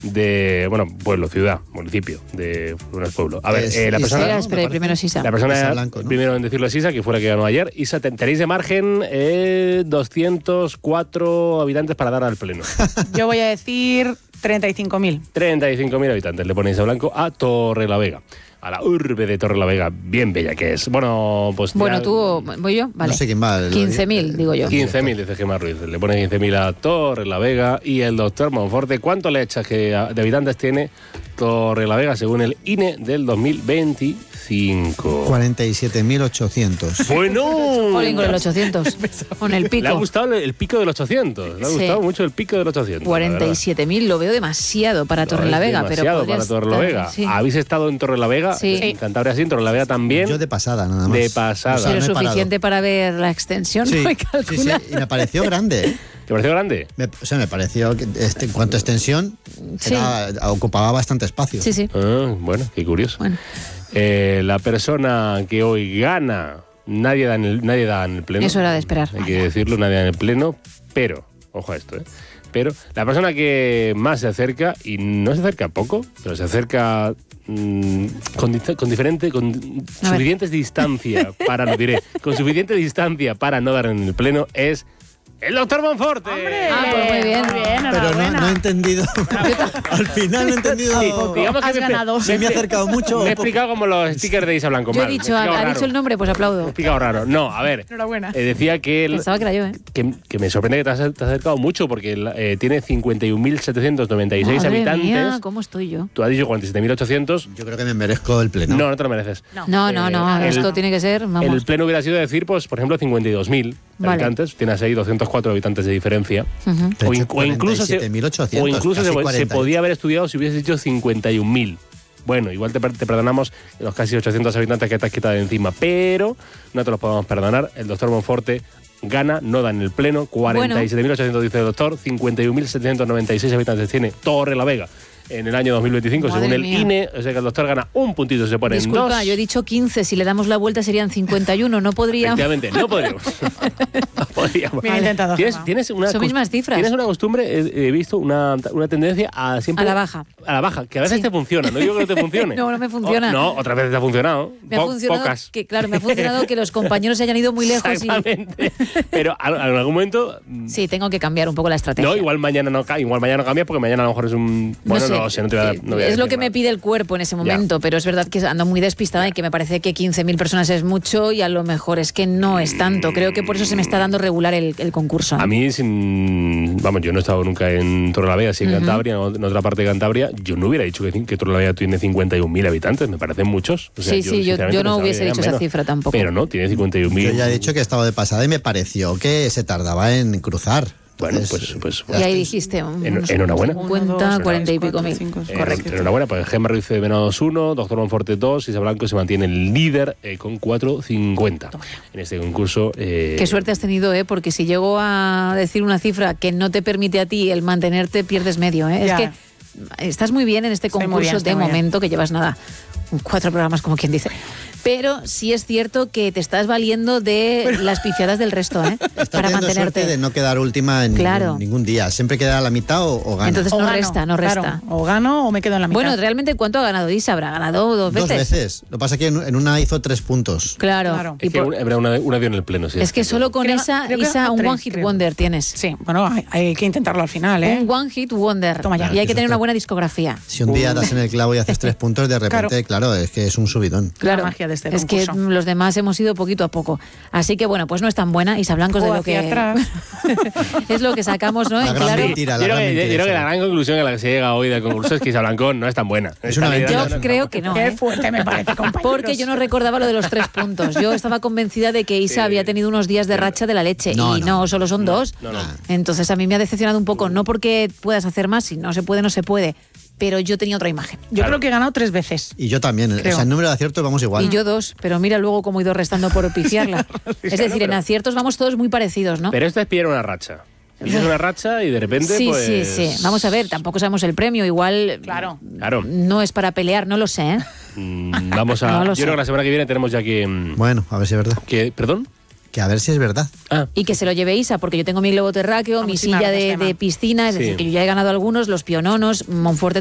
pueblo, ciudad, municipio, no es pueblo. A ver, la persona... Espera, primero Sisa. La persona Blanco, ¿no? Primero en decirlo es Isa, que fue la que ganó ayer. Isa, tenéis de margen 204 habitantes para dar al pleno. Yo voy a decir 35.000. 35.000 habitantes le ponéis a Blanco a Torrelavega. A la urbe de Torrelavega, bien bella que es. Bueno, pues... tú, ¿voy yo? Vale. No sé quién va. 15.000, digo yo. 15.000, dice Gemma Ruiz. Le pone 15.000 a Torrelavega. Y el doctor Monforte, ¿cuánto le echas de habitantes tiene Torrelavega según el INE del 2025? 47.800. Bueno. Jolín, con el 800. Con el pico. Le ha gustado el pico del 800. Le ha gustado mucho el pico del 800. 47.000, lo veo demasiado para Torrelavega. Demasiado para Torrelavega. Sí. ¿Habéis estado en Torrelavega? Sí. En Cantabria sí, en Torrelavega también. Yo de pasada, nada más. De pasada. Pero suficiente para ver la extensión, sí, ¿no? sí, y me pareció grande, ¿eh? ¿Te pareció grande? Me pareció que en cuanto a extensión ocupaba bastante espacio. Sí. Bueno, qué curioso. Bueno. La persona que hoy gana, nadie da en el pleno. Eso era de esperar. Hay que decirlo, nadie da en el pleno, pero, ojo a esto, pero la persona que más se acerca, y no se acerca poco, pero se acerca con suficiente distancia para, lo diré, con suficiente distancia para no dar en el pleno, es el doctor Monforte. ¡Hombre! Pues muy bien. Pero no he entendido. Al final no he entendido. Digamos que Has ganado. ¿Se me ha acercado mucho? Me he explicado como los stickers de Isa Blanco. Yo he dicho, ha dicho el nombre, pues aplaudo. Me he explicado raro. No, a ver. Enhorabuena. Decía que Pensaba que era yo, que me sorprende que te has acercado mucho porque tiene 51.796 Madre habitantes. mía, ¿cómo estoy yo? Tú has dicho 47.800. Yo creo que me merezco el pleno. No te lo mereces. No, esto tiene que ser, vamos. El pleno hubiera sido decir, pues, por ejemplo, 52.000 habitantes. Tienes ahí 204 habitantes de diferencia. O incluso se podía haber estudiado si hubiese dicho 51.000. Bueno, igual te perdonamos los casi 800 habitantes que te has quitado de encima, pero no te los podemos perdonar. El doctor Monforte gana, no da en el pleno. 47.800 dice el doctor, 51.796 habitantes tiene Torrelavega en el año 2025, Madre según el mía. INE. O sea que el doctor gana un puntito, se pone en 2. Yo he dicho 15, si le damos la vuelta serían 51, no podríamos. Efectivamente, no podríamos. Bien intentado. Son mismas cifras. Tienes una costumbre, he visto una tendencia a siempre... A la baja. A la baja, que a veces te funciona, no digo que no te funcione. No me funciona. No, otras veces te ha funcionado. Me ha funcionado pocas. me ha funcionado que los compañeros se hayan ido muy lejos. Exactamente. Pero en algún momento... Sí, tengo que cambiar un poco la estrategia. No, igual mañana no cambia porque mañana a lo mejor es un... Bueno, no sé, no te voy a dar... Es lo que me pide el cuerpo en ese momento, pero es verdad que ando muy despistada y que me parece que 15.000 personas es mucho y a lo mejor es que no es tanto. Creo que por eso se me está dando regular el concurso. A mí, yo no he estado nunca en Torrelavega, sí en Cantabria, en otra parte de Cantabria, yo no hubiera dicho que Torrelavega tiene 51.000 habitantes, me parecen muchos. O sea, yo no hubiese dicho esa cifra tampoco. Pero no, tiene 51.000. Yo ya he dicho que he estado de pasada y me pareció que se tardaba en cruzar. Bueno, pues y ahí dijiste, enhorabuena. 50, 40 y pico mil. Correcto. Enhorabuena, pues Gemma Ruiz de menos 1, doctor Monforte 2, Isa Blanco se mantiene el líder con 4,50 en este concurso. Qué suerte has tenido, porque si llego a decir una cifra que no te permite a ti el mantenerte, pierdes medio. Es que estás muy bien en este concurso de momento, que llevas 4 programas, como quien dice. Pero sí es cierto que te estás valiendo de las pifiadas del resto, para mantenerte. Suerte de no quedar última en ningún día. Siempre queda a la mitad o gana. Entonces no resta. Claro, o gano o me quedo en la mitad. Bueno, realmente, ¿cuánto ha ganado Isa? ¿Habrá ganado 2 veces? 2 veces. Lo que pasa es que en una hizo 3 puntos. Claro. Es que una dio en el pleno, sí. Es que solo con esa, Isa, un one hit wonder tienes. Sí, bueno, hay que intentarlo al final, Un one hit wonder. Toma ya. Y hay que tener una buena discografía. Si un día das en el clavo y haces 3 puntos, de repente, claro, es que es un subidón. Claro, la magia de este es concurso. Que los demás hemos ido poquito a poco. Así que bueno, pues no es tan buena. Isa Blanco es de lo que es lo que sacamos, ¿no? La gran mentira, yo creo que la gran conclusión a la que se llega hoy del concurso es que Isa Blanco no es tan buena. Es una mentira. Yo creo que no. Qué fuerte me parece, compañeros. Porque yo no recordaba lo de los 3 puntos. Yo estaba convencida de que Isa había tenido unos días de racha de la leche. No, solo son 2. No. Entonces a mí me ha decepcionado un poco. No porque puedas hacer más, si no se puede, no se puede. Pero yo tenía otra imagen. Yo creo que he ganado 3 veces. Y yo también. Creo. O sea, en número de aciertos vamos igual. Y yo 2, pero mira luego cómo he ido restando por pifiarla. Es decir, en aciertos vamos todos muy parecidos, ¿no? Pero esto es pillar una racha. Pillas una racha y de repente, Sí. Vamos a ver, tampoco sabemos el premio. Igual Claro. no es para pelear, no lo sé, Vamos a... yo creo que la semana que viene tenemos ya que... Bueno, a ver si es verdad. ¿Perdón? que a ver si es verdad. Y que se lo lleve Isa, porque yo tengo mi globo terráqueo, mi silla de piscina, es decir, que yo ya he ganado algunos, los piononos, Monforte